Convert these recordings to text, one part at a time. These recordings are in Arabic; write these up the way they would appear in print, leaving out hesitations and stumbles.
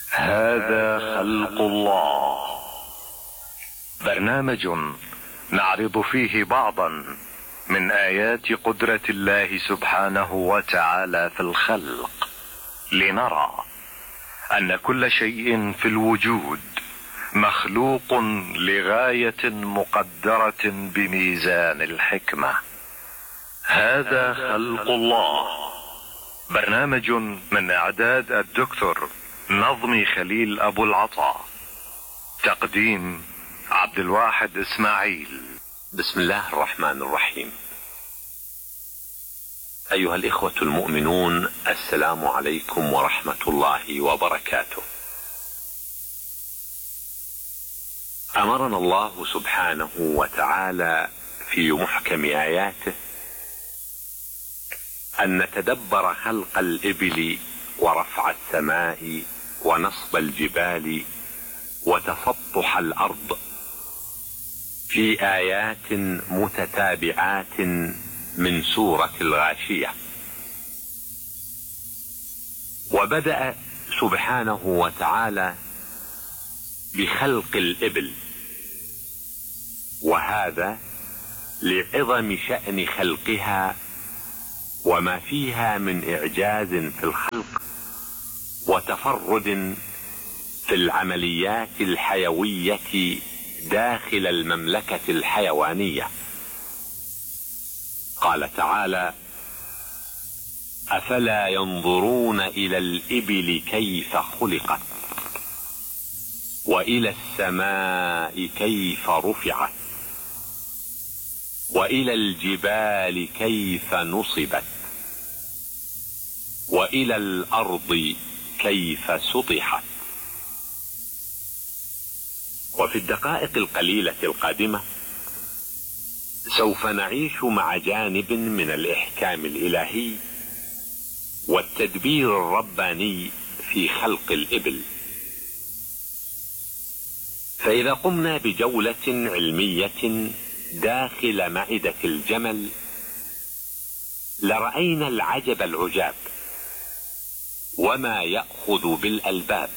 هذا خلق الله، برنامج نعرض فيه بعضا من آيات قدرة الله سبحانه وتعالى في الخلق، لنرى أن كل شيء في الوجود مخلوق لغاية مقدرة بميزان الحكمة. هذا خلق الله، برنامج من إعداد الدكتور نظمي خليل أبو العطاء، تقديم عبد الواحد إسماعيل. بسم الله الرحمن الرحيم. أيها الإخوة المؤمنون، السلام عليكم ورحمة الله وبركاته. أمرنا الله سبحانه وتعالى في محكم آياته أن نتدبر خلق الإبل ورفع السماء ونصب الجبال وتسطح الأرض في آيات متتابعات من سورة الغاشية. وبدأ سبحانه وتعالى بخلق الإبل، وهذا لعظم شأن خلقها وما فيها من إعجاز في الخلق وتفرد في العمليات الحيوية داخل المملكة الحيوانية. قال تعالى: أفلا ينظرون إلى الإبل كيف خلقت وإلى السماء كيف رفعت وإلى الجبال كيف نصبت وإلى الأرض كيف سطحت. وفي الدقائق القليلة القادمة سوف نعيش مع جانب من الإحكام الإلهي والتدبير الرباني في خلق الإبل. فإذا قمنا بجولة علمية داخل معدة الجمل لرأينا العجب العجاب وما يأخذ بالألباب،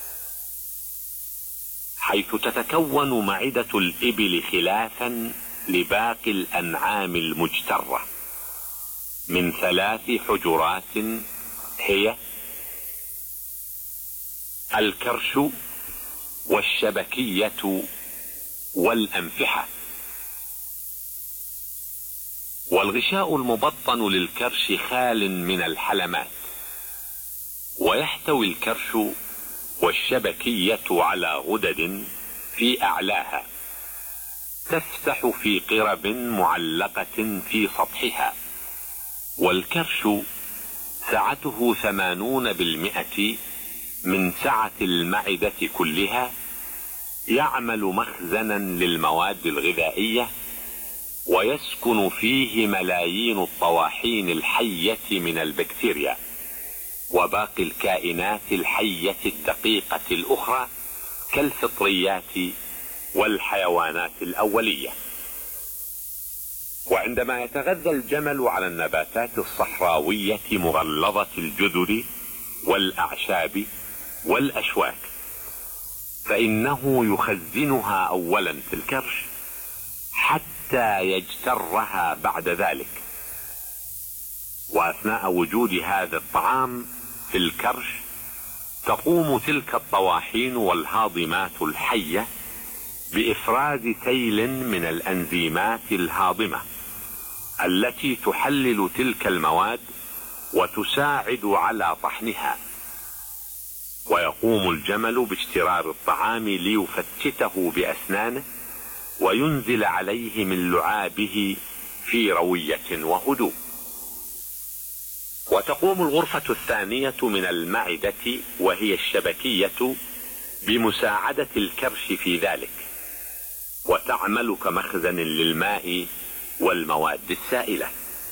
حيث تتكون معدة الإبل خلافا لباقي الأنعام المجترة من 3 حجرات، هي الكرش والشبكية والأنفحة. والغشاء المبطن للكرش خال من الحلمات، ويحتوي الكرش والشبكية على غدد في أعلاها تفتح في قرب معلقة في سطحها. والكرش سعته 80% من سعة المعدة كلها، يعمل مخزنا للمواد الغذائية، ويسكن فيه ملايين الطواحين الحية من البكتيريا وباقي الكائنات الحية الدقيقة الأخرى كالفطريات والحيوانات الأولية. وعندما يتغذى الجمل على النباتات الصحراوية مغلظة الجذر والأعشاب والأشواك، فإنه يخزنها أولا في الكرش حتى يجترها بعد ذلك. وأثناء وجود هذا الطعام في الكرش تقوم تلك الطواحين والهاضمات الحية بإفراز سيل من الأنزيمات الهاضمة التي تحلل تلك المواد وتساعد على طحنها. ويقوم الجمل باجترار الطعام ليفتته بأسنانه وينزل عليه من لعابه في روية وهدوء. وتقوم الغرفة الثانية من المعدة وهي الشبكية بمساعدة الكرش في ذلك، وتعمل كمخزن للماء والمواد السائلة.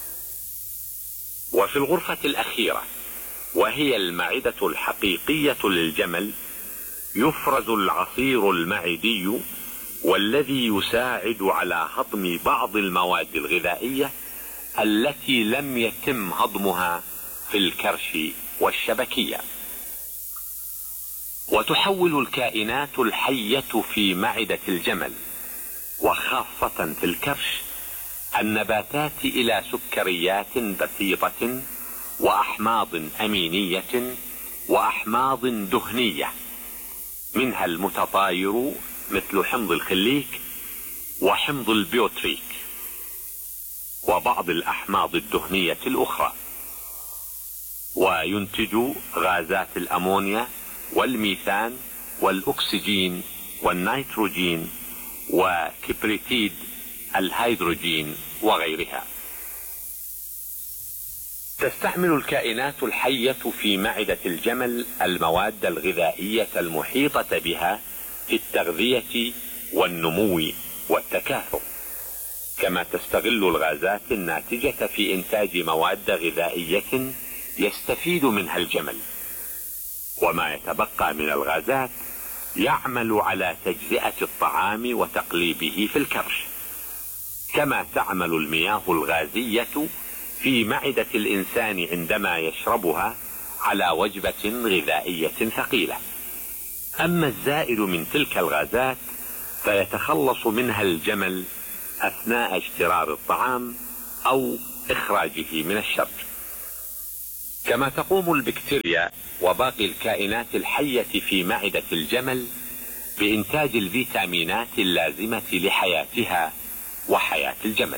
وفي الغرفة الأخيرة وهي المعدة الحقيقية للجمل يفرز العصير المعدي، والذي يساعد على هضم بعض المواد الغذائية التي لم يتم هضمها في الكرش والشبكية. وتحول الكائنات الحية في معدة الجمل وخاصة في الكرش النباتات إلى سكريات بسيطة وأحماض أمينية وأحماض دهنية، منها المتطاير مثل حمض الخليك وحمض البيوتريك وبعض الأحماض الدهنية الأخرى، وينتج غازات الأمونيا والميثان والأكسجين والنيتروجين وكبريتيد الهيدروجين وغيرها. تستعمل الكائنات الحية في معدة الجمل المواد الغذائية المحيطة بها في التغذية والنمو والتكاثر، كما تستغل الغازات الناتجة في إنتاج مواد غذائية يستفيد منها الجمل، وما يتبقى من الغازات يعمل على تجزئة الطعام وتقليبه في الكرش، كما تعمل المياه الغازية في معدة الإنسان عندما يشربها على وجبة غذائية ثقيلة. أما الزائد من تلك الغازات فيتخلص منها الجمل أثناء اجترار الطعام أو إخراجه من الشرج. كما تقوم البكتيريا وباقي الكائنات الحية في معدة الجمل بإنتاج الفيتامينات اللازمة لحياتها وحياة الجمل.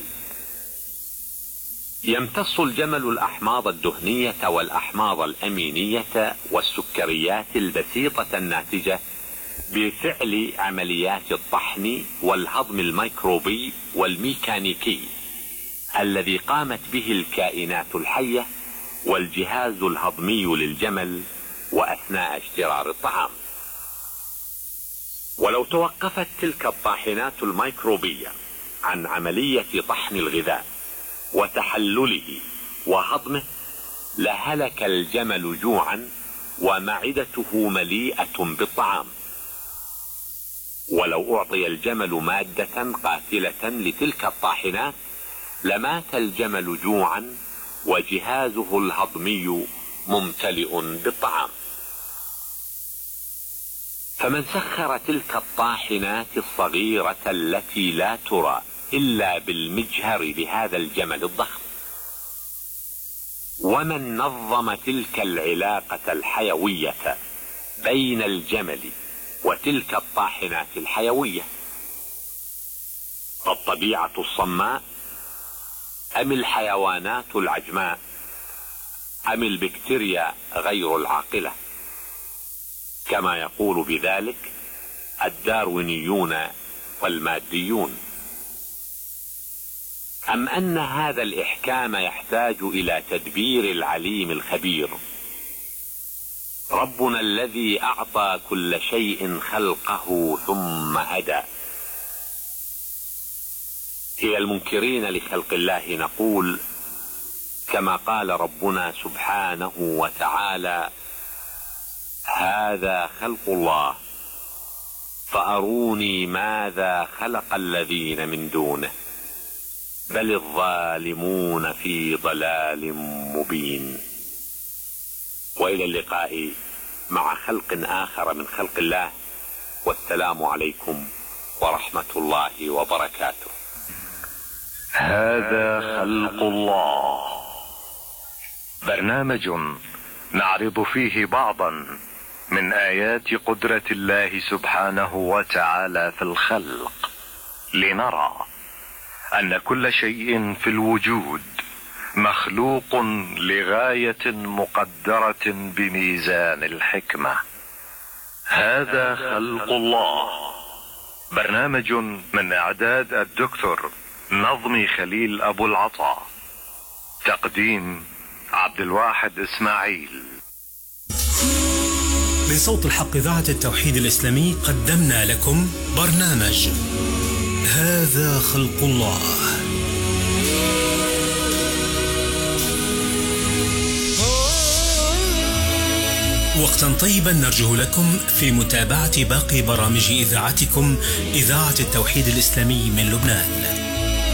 يمتص الجمل الأحماض الدهنية والأحماض الأمينية والسكريات البسيطة الناتجة بفعل عمليات الطحن والهضم الميكروبي والميكانيكي الذي قامت به الكائنات الحية والجهاز الهضمي للجمل وأثناء اجترار الطعام. ولو توقفت تلك الطاحنات الميكروبية عن عملية طحن الغذاء وتحلله وهضمه لهلك الجمل جوعا ومعدته مليئة بالطعام. ولو أعطي الجمل مادة قاتلة لتلك الطاحنات لمات الجمل جوعا وجهازه الهضمي ممتلئ بالطعام. فمن سخر تلك الطاحنات الصغيرة التي لا ترى إلا بالمجهر لهذا الجمل الضخم، ومن نظم تلك العلاقة الحيوية بين الجمل وتلك الطاحنات الحيوية، الطبيعة الصماء أم الحيوانات العجماء أم البكتيريا غير العاقلة، كما يقول بذلك الداروينيون والماديون، أم أن هذا الإحكام يحتاج إلى تدبير العليم الخبير، ربنا الذي أعطى كل شيء خلقه ثم هدى. إلى المنكرين لخلق الله نقول كما قال ربنا سبحانه وتعالى: هذا خلق الله فأروني ماذا خلق الذين من دونه بل الظالمون في ضلال مبين. وإلى اللقاء مع خلق آخر من خلق الله، والسلام عليكم ورحمة الله وبركاته. هذا خلق الله، برنامج نعرض فيه بعضا من آيات قدرة الله سبحانه وتعالى في الخلق، لنرى أن كل شيء في الوجود مخلوق لغاية مقدرة بميزان الحكمة. هذا خلق الله، برنامج من إعداد الدكتور نظمي خليل أبو العطاء، تقديم عبد الواحد إسماعيل. من صوت الحق إذاعة التوحيد الإسلامي قدمنا لكم برنامج هذا خلق الله. وقتا طيبا نرجو لكم في متابعة باقي برامج إذاعتكم إذاعة التوحيد الإسلامي من لبنان.